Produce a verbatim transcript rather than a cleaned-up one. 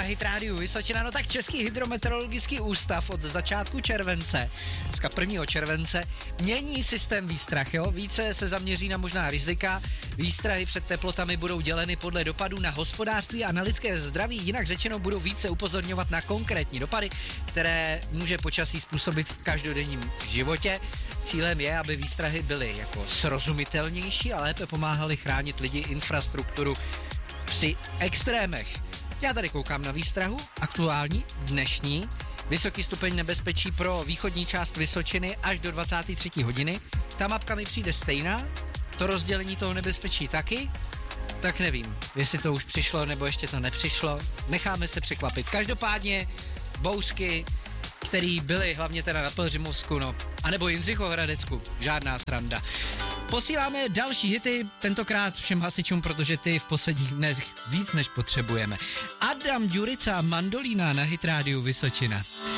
Hit Radio Vysočina. No tak Český hydrometeorologický ústav od začátku července, dneska prvního července, mění systém výstrah, jo? Více se zaměří na možná rizika. Výstrahy před teplotami budou děleny podle dopadů na hospodářství a na lidské zdraví, jinak řečeno budou více upozorňovat na konkrétní dopady, které může počasí způsobit v každodenním životě. Cílem je, aby výstrahy byly jako srozumitelnější a lépe pomáhaly chránit lidi, infrastrukturu při extrémech. Já tady koukám na výstrahu, aktuální, dnešní, vysoký stupeň nebezpečí pro východní část Vysočiny až do dvacáté třetí hodiny. Ta mapka mi přijde stejná, to rozdělení toho nebezpečí taky, tak nevím, jestli to už přišlo nebo ještě to nepřišlo, necháme se překvapit. Každopádně bouřky, který byly hlavně teda na Pelhřimovsku, no, anebo Jindřichohradecku, žádná sranda. Posíláme další hity, tentokrát všem hasičům, protože ty v posledních dnech víc než potřebujeme. Adam Ďurica, Mandolína na Hit Radio Vysočina.